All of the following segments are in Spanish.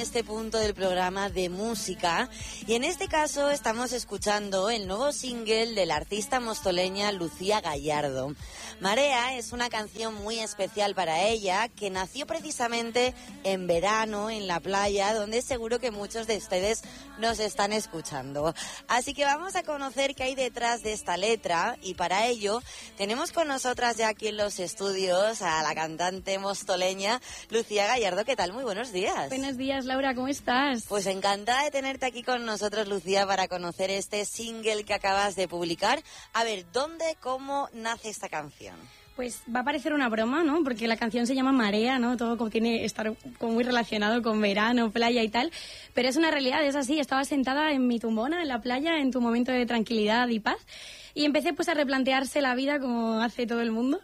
este punto del programa de música y en este caso estamos escuchando el nuevo single de la artista mostoleña Lucía Gallardo. Marea es una canción muy especial para ella que nació precisamente en verano en la playa, donde seguro que muchos de ustedes nos están escuchando. Así que vamos a conocer qué hay detrás de esta letra y para ello tenemos con nosotras ya aquí en los estudios a la cantante mostoleña Lucía Gallardo. ¿Qué tal? Muy buenos días. Buenos días, Laura, ¿cómo estás? Pues encantada de tenerte aquí con nosotros, Lucía, para conocer este single que acabas de publicar. A ver, ¿dónde, cómo nace esta canción? Pues va a parecer una broma, ¿no? Porque la canción se llama Marea, ¿no? Todo como tiene estar como muy relacionado con verano, playa y tal. Pero es una realidad, es así. Estaba sentada en mi tumbona, en la playa, en tu momento de tranquilidad y paz. Y empecé pues a replantearse la vida como hace todo el mundo.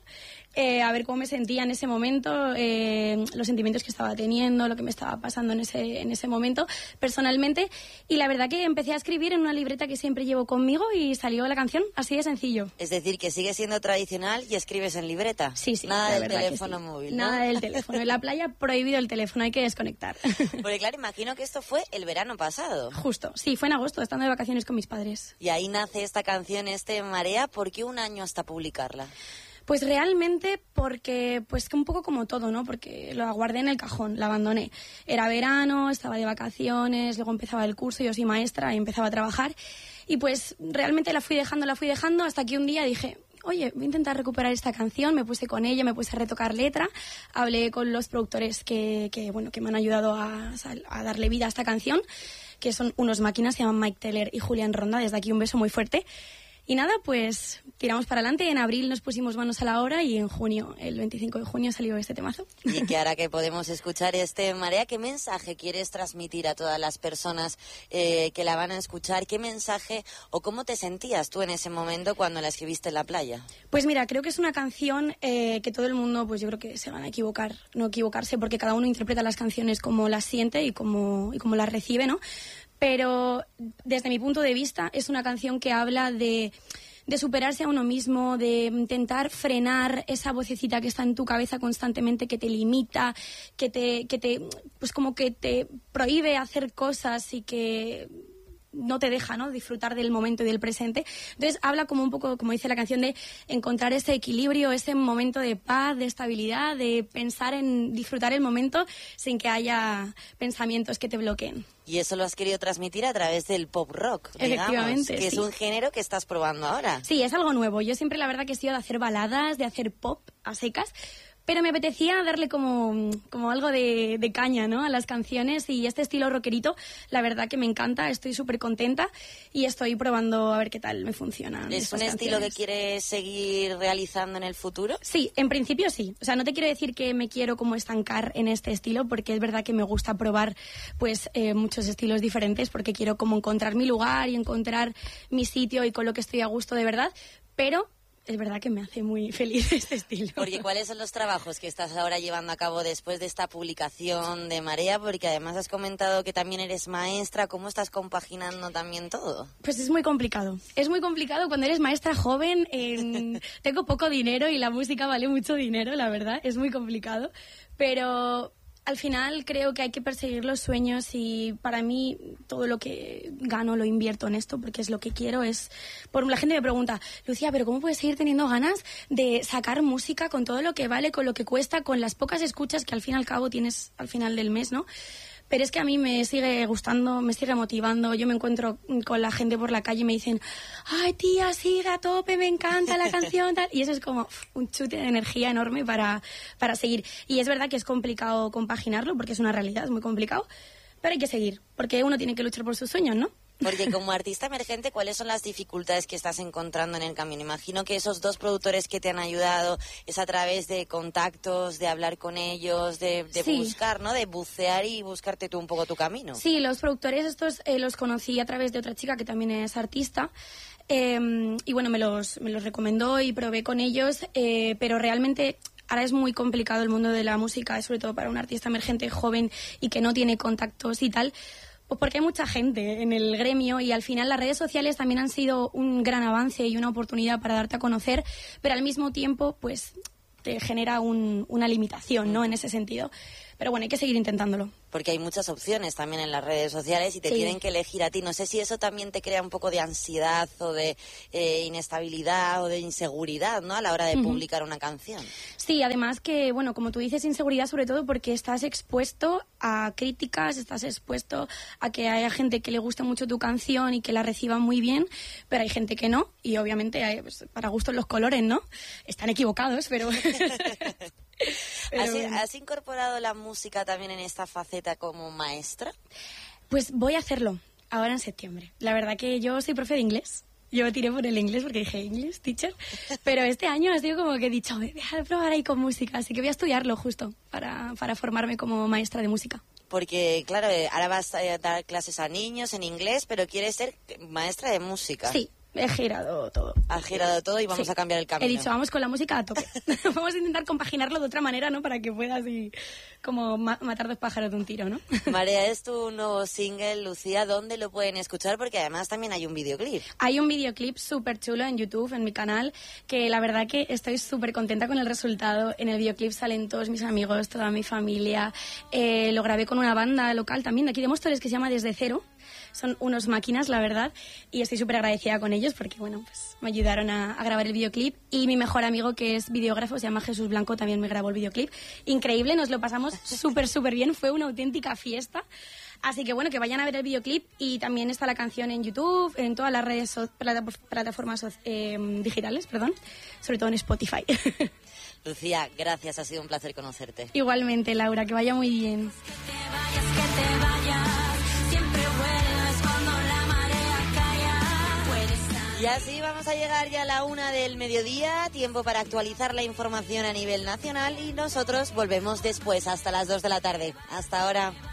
A ver cómo me sentía en ese momento, los sentimientos que estaba teniendo, lo que me estaba pasando en ese momento personalmente. Y la verdad que empecé a escribir en una libreta que siempre llevo conmigo y salió la canción así de sencillo. Es decir, que sigue siendo tradicional y escribes en libreta. Sí, sí. Nada del teléfono móvil, ¿no? Nada del teléfono. En la playa prohibido el teléfono, hay que desconectar. Porque claro, imagino que esto fue el verano pasado. Justo, sí, fue en agosto, estando de vacaciones con mis padres. Y ahí nace esta canción, Marea. ¿Por qué un año hasta publicarla? Pues realmente porque, pues que un poco como todo, ¿no? Porque lo guardé en el cajón, la abandoné. Era verano, estaba de vacaciones, luego empezaba el curso, yo soy maestra y empezaba a trabajar. Y pues realmente la fui dejando hasta que un día dije, oye, voy a intentar recuperar esta canción, me puse con ella, me puse a retocar letra, hablé con los productores que me han ayudado a darle vida a esta canción, que son unos máquinas, se llaman Mike Teller y Julián Ronda, desde aquí un beso muy fuerte. Y nada, pues tiramos para adelante. En abril nos pusimos manos a la obra y en junio, el 25 de junio, salió este temazo. Y que ahora que podemos escuchar Marea, ¿qué mensaje quieres transmitir a todas las personas que la van a escuchar? ¿Qué mensaje o cómo te sentías tú en ese momento cuando la escribiste en la playa? Pues mira, creo que es una canción que todo el mundo, pues yo creo que se van a equivocar, no equivocarse, porque cada uno interpreta las canciones como las siente y como las recibe, ¿no? Pero desde mi punto de vista es una canción que habla de superarse a uno mismo, de intentar frenar esa vocecita que está en tu cabeza constantemente, que te limita, que te pues como que te prohíbe hacer cosas y que no te deja, ¿no?, disfrutar del momento y del presente. Entonces habla como un poco, como dice la canción, de encontrar ese equilibrio, ese momento de paz, de estabilidad, de pensar en disfrutar el momento sin que haya pensamientos que te bloqueen. Y eso lo has querido transmitir a través del pop rock, digamos, efectivamente, que sí. Es un género que estás probando ahora. Sí, es algo nuevo. Yo siempre la verdad que he sido de hacer baladas, de hacer pop a secas, pero me apetecía darle como algo de caña, ¿no?, a las canciones, y este estilo rockerito, la verdad que me encanta, estoy súper contenta y estoy probando a ver qué tal me funciona. ¿Es un estilo que quieres seguir realizando en el futuro? Sí, en principio sí. O sea, no te quiero decir que me quiero como estancar en este estilo, porque es verdad que me gusta probar pues muchos estilos diferentes, porque quiero como encontrar mi lugar y encontrar mi sitio y con lo que estoy a gusto de verdad, pero es verdad que me hace muy feliz este estilo. Porque ¿cuáles son los trabajos que estás ahora llevando a cabo después de esta publicación de Marea? Porque además has comentado que también eres maestra. ¿Cómo estás compaginando también todo? Pues es muy complicado. Es muy complicado cuando eres maestra joven. Tengo poco dinero y la música vale mucho dinero, la verdad. Es muy complicado. Pero al final creo que hay que perseguir los sueños y para mí todo lo que gano lo invierto en esto porque es lo que quiero. La gente me pregunta, Lucía, ¿pero cómo puedes seguir teniendo ganas de sacar música con todo lo que vale, con lo que cuesta, con las pocas escuchas que al fin y al cabo tienes al final del mes, ¿no? Pero es que a mí me sigue gustando, me sigue motivando. Yo me encuentro con la gente por la calle y me dicen, ay tía, sigue a tope, me encanta la canción, tal. Y eso es como un chute de energía enorme para seguir. Y es verdad que es complicado compaginarlo porque es una realidad, es muy complicado. Pero hay que seguir, porque uno tiene que luchar por sus sueños, ¿no? Porque como artista emergente, ¿cuáles son las dificultades que estás encontrando en el camino? Imagino que esos dos productores que te han ayudado es a través de contactos, de hablar con ellos, de sí, buscar, ¿no? De bucear y buscarte tú un poco tu camino. Sí, los productores estos los conocí a través de otra chica que también es artista. Y bueno, me los recomendó y probé con ellos, pero realmente ahora es muy complicado el mundo de la música, sobre todo para un artista emergente joven y que no tiene contactos y tal. Pues porque hay mucha gente en el gremio y al final las redes sociales también han sido un gran avance y una oportunidad para darte a conocer, pero al mismo tiempo pues te genera una limitación, ¿no?, en ese sentido. Pero bueno, hay que seguir intentándolo. Porque hay muchas opciones también en las redes sociales y te tienen que elegir a ti. No sé si eso también te crea un poco de ansiedad o de inestabilidad o de inseguridad, ¿no? A la hora de publicar una canción. Sí, además que, bueno, como tú dices, inseguridad sobre todo porque estás expuesto a críticas, estás expuesto a que haya gente que le guste mucho tu canción y que la reciba muy bien, pero hay gente que no, y obviamente hay, pues, para gustos los colores, ¿no? Están equivocados, pero... ¿Has incorporado la música también en esta faceta como maestra? Pues voy a hacerlo ahora en septiembre. La verdad que yo soy profe de inglés. Yo tiré por el inglés porque dije English teacher, pero este año ha sido como que he dicho, voy a probar ahí con música, así que voy a estudiarlo justo para formarme como maestra de música. Porque, claro, ahora vas a dar clases a niños en inglés, pero quieres ser maestra de música. Sí. He girado todo. Has girado todo y vamos a cambiar el camino. He dicho, vamos con la música a tope. Vamos a intentar compaginarlo de otra manera, ¿no? Para que puedas como matar dos pájaros de un tiro, ¿no? Marea, es tu nuevo single, Lucía. ¿Dónde lo pueden escuchar? Porque además también hay un videoclip. Hay un videoclip súper chulo en YouTube, en mi canal, que la verdad que estoy súper contenta con el resultado. En el videoclip salen todos mis amigos, toda mi familia. Lo grabé con una banda local también de aquí de Móstoles que se llama Desde Cero. Son unos máquinas, la verdad, y estoy súper agradecida con ellos porque, bueno, pues me ayudaron a grabar el videoclip. Y mi mejor amigo, que es videógrafo, se llama Jesús Blanco, también me grabó el videoclip. Increíble, nos lo pasamos súper bien, fue una auténtica fiesta. Así que, bueno, que vayan a ver el videoclip y también está la canción en YouTube, en todas las redes, plataformas digitales, sobre todo en Spotify. Lucía, gracias, ha sido un placer conocerte. Igualmente, Laura, que vaya muy bien. Que te vayas. Y así vamos a llegar ya a la 1 del mediodía, tiempo para actualizar la información a nivel nacional y nosotros volvemos después hasta las 2 de la tarde. Hasta ahora.